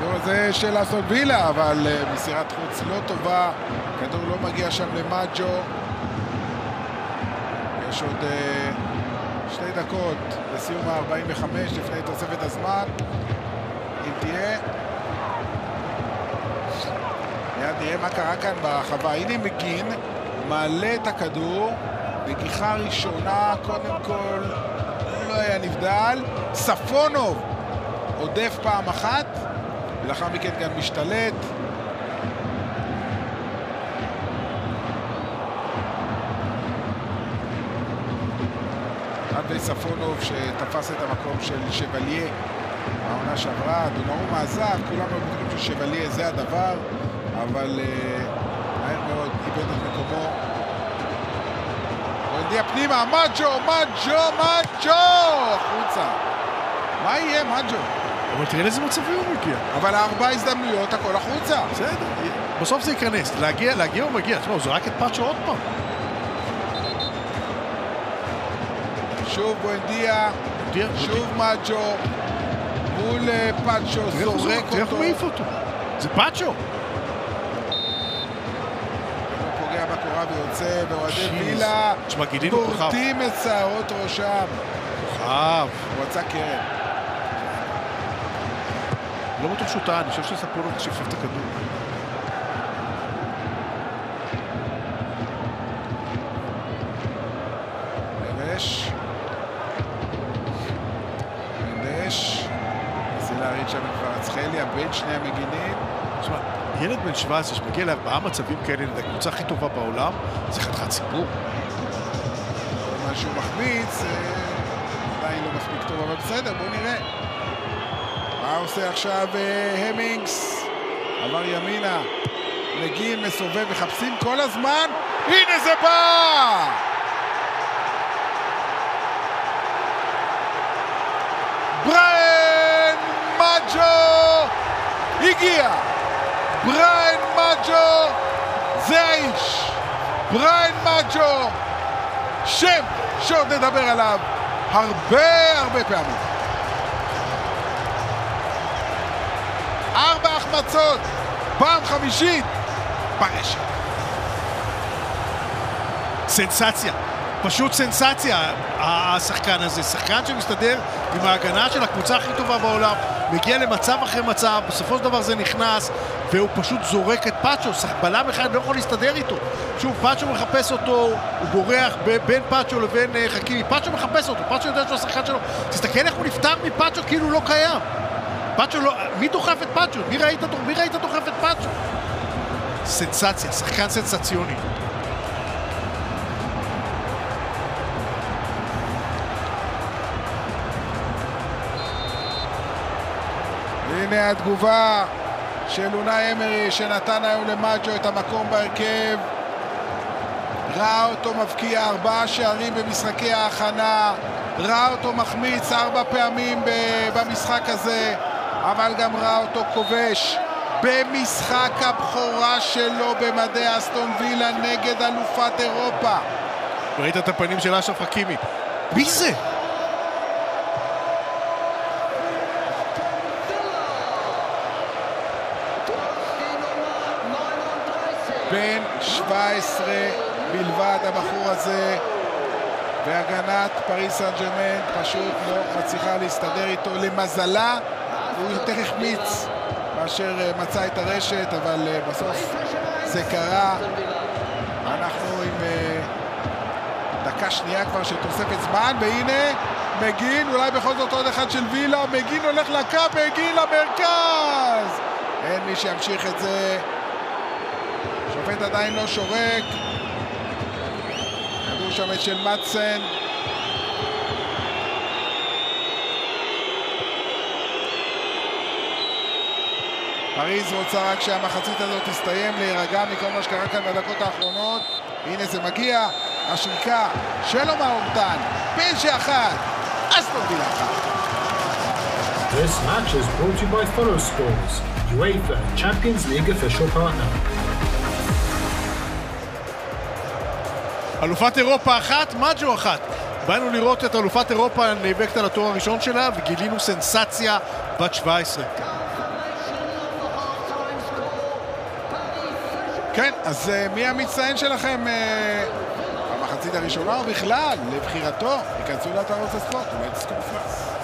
הכדור הזה של אסטון וילה, אבל מסירת חוץ לא טובה, הכדור לא מגיע שם למאג'ו. יש עוד 2 דקות לסיום ה-45 לפני תוספת הזמן, אם תהיה. מיד נראה מה קרה כאן ברחבה. הנה מגין, מעלה את הכדור, נגיחה ראשונה, קודם כל לא היה נבדל. ספונוב עודף פעם אחת, ולאחר מכן גם משתלט. אנדרי ספונוב שתפס את המקום של שבליה העונה שעברה. דונרומה עזב, כולם בטוחים ששבליה זה הדבר, אבל מהר מאוד איבד את מקומו. בואנדיה פנימה, מאג'ו, החוצה. מה יהיה מאג'ו? אבל תראה לאיזה מצבים הוא מגיע. אבל 4 הזדמנויות, הכל החוצה. בסדר, בסוף זה ייכנס. להגיע הוא מגיע. תשמע, הוא זורק את פאצ'ו עוד פעם. שוב בואנדיה, שוב מאג'ו, מול פאצ'ו, זורק אותו. תראה איך הוא מעיף אותו. זה פאצ'ו. הוא פוגע בקורה ויוצא, ואוהדי וילה גורטים את שערות ראשם. כוכב. הוא רצה קרן. לא בטוח שהוא טעה, אני חושב שספונוב שפשף את הכדור. מנדש זה להריד שם כבר הצחליה בין שני המגינים. תשמע, ילד בן 17 שמגיע ל4 מצבים כאלה, לקבוצה הכי טובה בעולם, זה חתיכת סיפור. משהו מחמיץ, עדיין לא מספיק טוב, אבל בסדר, בואו נראה. מה עושה עכשיו המינגס? עבר ימינה, מגין, מסובב, מחפשים כל הזמן. הנה זה בא! בריין מאג'ו הגיע! בריין מאג'ו זה האיש! בריין מאג'ו, שם שעוד נדבר עליו הרבה פעמים. 4 החמצות, פעם 5 ברשת. סנסציה, פשוט סנסציה השחקן הזה, שחקן שמסתדר עם ההגנה של הקבוצה הכי טובה בעולם, מגיע למצב אחרי מצב, בסופו של דבר זה נכנס והוא פשוט זורק את פאצ'ו. בלם אחד לא יכול להסתדר איתו. שוב, פאצ'ו מחפש אותו, הוא בורח בין פאצ'ו לבין חכימי. פאצ'ו מחפש אותו, פאצ'ו יודע שהוא השחקן שלו. תסתכל איך הוא נפטר מפאצ'ו כאילו הוא לא קיים. פאצ'ו לא... מי דוחף את פאצ'ו? מי ראית דוחף את פאצ'ו? סנסציה, שחקן סנסציוני. הנה התגובה של אונאי אמרי שנתן היום למאג'ו את המקום בהרכב. ראה אותו מבקיע 4 שערים במשחקי ההכנה, ראה אותו מחמיץ 4 פעמים במשחק הזה, אבל גם ראה אותו כובש במשחק הבכורה שלו במדי אסטון וילה נגד אלופת אירופה. ראית את הפנים של אשרף חכימי? מי זה? בן 17 בלבד הבחור הזה, והגנת פריס סן ז'רמן פשוט לא מצליחה להסתדר איתו. למזלה הוא יותר החמיץ מאשר מצא את הרשת, אבל בסוף זה קרה. אנחנו עם דקה שנייה כבר של תוספת זמן, והנה מגין, אולי בכל זאת עוד אחד של וילה. מגין הולך לקו, מגין למרכז, אין מי שימשיך את זה. שופט עדיין לא שורק. כדור שם את של מצן. פריז רוצה רק שהמחצית הזאת תסתיים, להירגע מכל מה שקרה כאן בדקות האחרונות. הנה זה מגיע, השריקה של עומר אורטן, פשע 1, אסטון וילה 1. This match is brought to you by Follow Sports, UEFA Champions League official partner. אלופת אירופה 1, מאג'ו 1. באנו לראות את אלופת אירופה נאבקת על התואר הראשון שלה, וגילינו סנסציה בת 17. כן, אז מי המצטיין שלכם במחצית הראשונה או בכלל לבחירתו? ייכנסו לאתר ערוץ הספורט, let's go first.